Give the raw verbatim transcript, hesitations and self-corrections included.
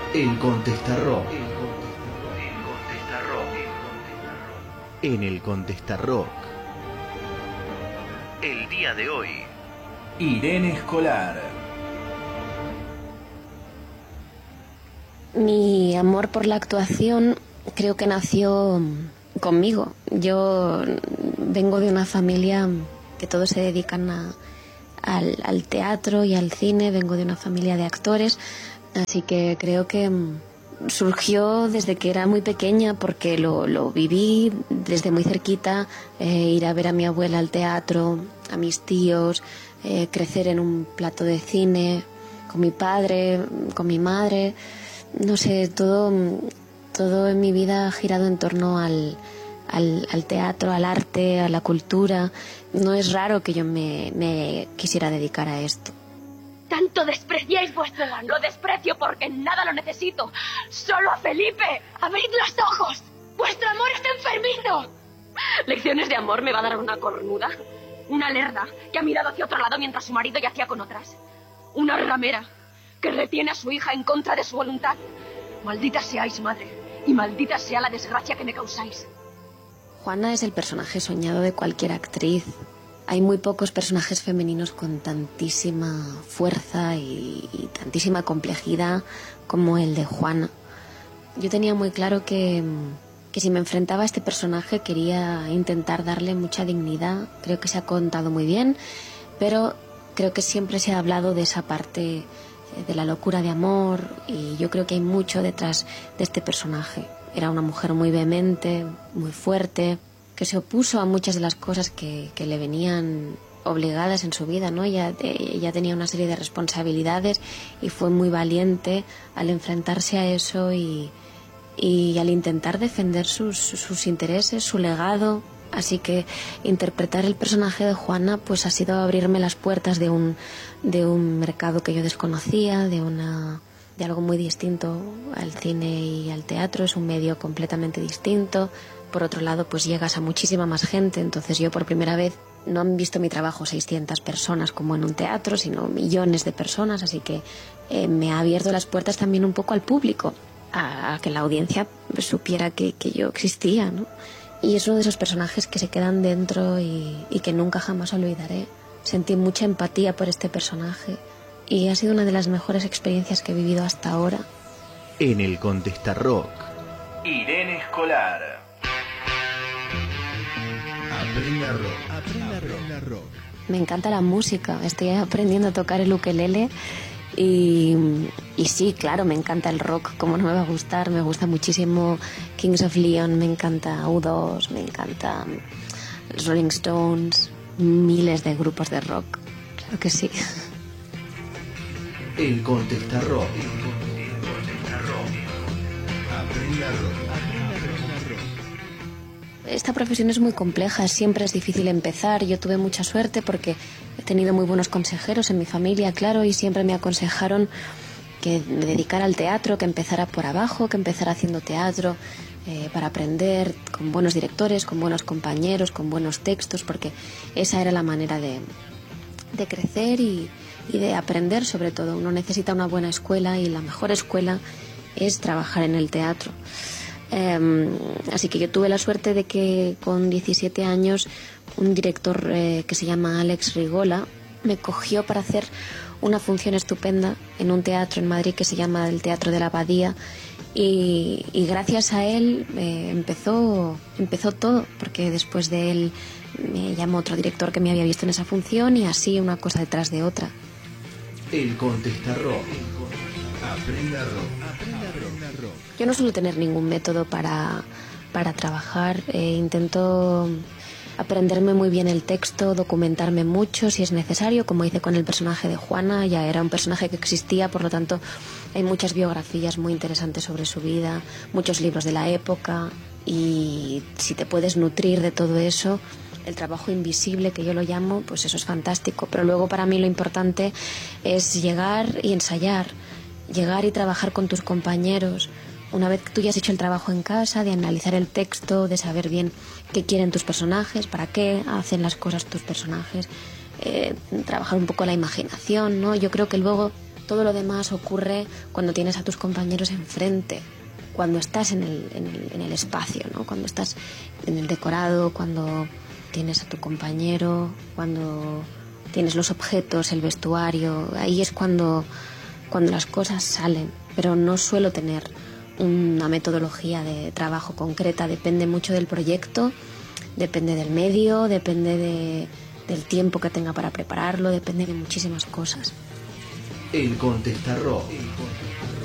El Contestarrock. En el Contestarrock. El día de hoy, Irene Escolar. Mi amor por la actuación creo que nació conmigo. Yo vengo de una familia que todos se dedican a, al, al teatro y al cine. Vengo de una familia de actores, así que creo que surgió desde que era muy pequeña, porque lo, lo viví desde muy cerquita, eh, ir a ver a mi abuela al teatro, a mis tíos, eh, crecer en un plato de cine, con mi padre, con mi madre. No sé, todo, todo en mi vida ha girado en torno al, al, al teatro, al arte, a la cultura. No es raro que yo me, me quisiera dedicar a esto. Tanto despreciáis vuestro amor. Lo desprecio porque en nada lo necesito. Solo a Felipe. Abrid los ojos. Vuestro amor está enfermizo. Lecciones de amor me va a dar una cornuda. Una lerda que ha mirado hacia otro lado mientras su marido yacía con otras. Una ramera que retiene a su hija en contra de su voluntad. Maldita seáis, madre, y maldita sea la desgracia que me causáis. Juana es el personaje soñado de cualquier actriz. Hay muy pocos personajes femeninos con tantísima fuerza y, y tantísima complejidad como el de Juana. Yo tenía muy claro que, que si me enfrentaba a este personaje quería intentar darle mucha dignidad. Creo que se ha contado muy bien, pero creo que siempre se ha hablado de esa parte de la locura de amor, y yo creo que hay mucho detrás de este personaje. Era una mujer muy vehemente, muy fuerte, que se opuso a muchas de las cosas que, que le venían obligadas en su vida, ¿no? Ella, ella tenía una serie de responsabilidades y fue muy valiente al enfrentarse a eso y, y al intentar defender sus, sus intereses, su legado. Así que interpretar el personaje de Juana pues ha sido abrirme las puertas de un, de un mercado que yo desconocía, de, una, de algo muy distinto al cine y al teatro. Es un medio completamente distinto. Por otro lado, pues llegas a muchísima más gente. Entonces yo por primera vez no han visto mi trabajo seiscientas personas como en un teatro, sino millones de personas. Así que eh, me ha abierto las puertas también un poco al público, a, a que la audiencia supiera que, que yo existía, ¿no? Y es uno de esos personajes que se quedan dentro y, y que nunca jamás olvidaré. Sentí mucha empatía por este personaje y ha sido una de las mejores experiencias que he vivido hasta ahora. En el Contestarrock, Irene Escolar. Aprenda rock, aprenda rock, aprenda rock. Me encanta la música, estoy aprendiendo a tocar el ukelele. Y, y sí, claro, me encanta el rock, como no me va a gustar. Me gusta muchísimo Kings of Leon, me encanta U dos, me encanta los Rolling Stones, miles de grupos de rock, claro que sí. El Contestarrock. Aprenda rock, aprenda rock. Esta profesión es muy compleja, siempre es difícil empezar. Yo tuve mucha suerte porque he tenido muy buenos consejeros en mi familia, claro, y siempre me aconsejaron que me dedicara al teatro, que empezara por abajo, que empezara haciendo teatro eh, para aprender con buenos directores, con buenos compañeros, con buenos textos, porque esa era la manera de, de crecer y, y de aprender sobre todo. Uno necesita una buena escuela y la mejor escuela es trabajar en el teatro. Eh, así que yo tuve la suerte de que con diecisiete años un director eh, que se llama Alex Rigola me cogió para hacer una función estupenda en un teatro en Madrid que se llama el Teatro de la Abadía, y, y gracias a él eh, empezó, empezó todo, porque después de él me llamó otro director que me había visto en esa función, y así una cosa detrás de otra. El Contestarrock. Aprenda rock, aprenda rock. Yo no suelo tener ningún método para, para trabajar. Eh, intento aprenderme muy bien el texto, documentarme mucho si es necesario, como hice con el personaje de Juana. Ya era un personaje que existía, por lo tanto hay muchas biografías muy interesantes sobre su vida, muchos libros de la época, y si te puedes nutrir de todo eso, el trabajo invisible, que yo lo llamo, pues eso es fantástico. Pero luego para mí lo importante es llegar y ensayar, llegar y trabajar con tus compañeros. Una vez que tú ya has hecho el trabajo en casa, de analizar el texto, de saber bien qué quieren tus personajes, para qué hacen las cosas tus personajes, eh, trabajar un poco la imaginación, ¿no? Yo creo que luego Todo lo demás ocurre cuando tienes a tus compañeros enfrente, cuando estás en el, en el, en el espacio, ¿no? Cuando estás en el decorado, cuando tienes a tu compañero, cuando tienes los objetos, el vestuario. Ahí es cuando, cuando las cosas salen. Pero no suelo tener una metodología de trabajo concreta. Depende mucho del proyecto, depende del medio, depende de, del tiempo que tenga para prepararlo, depende de muchísimas cosas. El Contestarro.